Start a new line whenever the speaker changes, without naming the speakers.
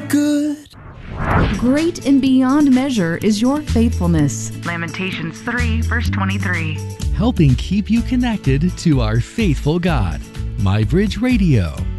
good.
Great and beyond measure is your faithfulness. Lamentations 3, verse 23.
Helping keep you connected to our faithful God. MyBridge Radio.